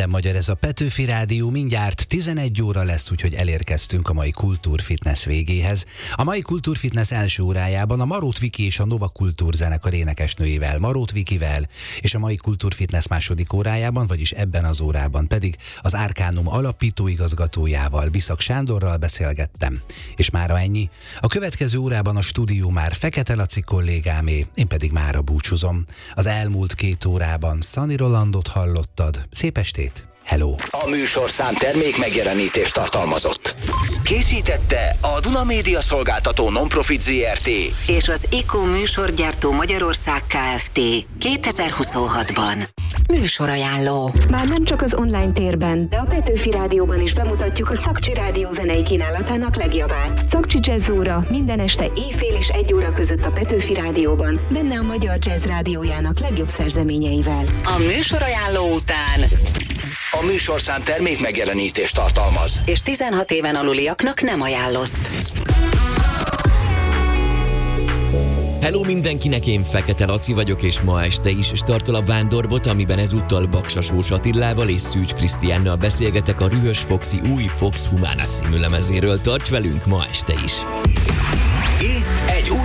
minden magyar, ez a Petőfi Rádió, mindjárt 11 óra lesz, úgyhogy elérkeztünk a mai Kultúrfitness végéhez. A mai Kultúrfitness első órájában a Marót Viki és a Nova Kultúr zenekar énekesnőjével, Marót Vikivel, és a mai Kultúrfitness második órájában, vagyis ebben az órában pedig az Arcanum alapítóigazgatójával, Biszak Sándorral beszélgettem. És mára ennyi. A következő órában a stúdió már Fekete Laci kollégámé, én pedig mára búcsúzom. Az elmúlt 2 órában Szani Rolandot hallottad. Szép estét! Hello! A műsorszám termék megjelenítést tartalmazott. Készítette a Duna Média Szolgáltató Nonprofit Zrt. és az IKO műsorgyártó Magyarország Kft. 2026-ban. Műsorajánló. Már nem csak az online térben, de a Petőfi Rádióban is bemutatjuk a Szakcsi Rádió zenei kínálatának legjobbát. Szakcsi Jazz óra minden este éjfél és 1 óra között a Petőfi Rádióban, benne a Magyar Jazz Rádiójának legjobb szerzeményeivel. A műsorajánló után A műsorszám termék megjelenítést tartalmaz. és 16 éven aluliaknak nem ajánlott. Hello mindenkinek, én Fekete Laci vagyok, és ma este is startol a Vándorbot, amiben ezúttal Baksasós Attilával és Szűcs Krisztiánnal beszélgetek a Rühös Foxy új Fox Humana című lemezéről. Tarts velünk ma este is! Itt egy új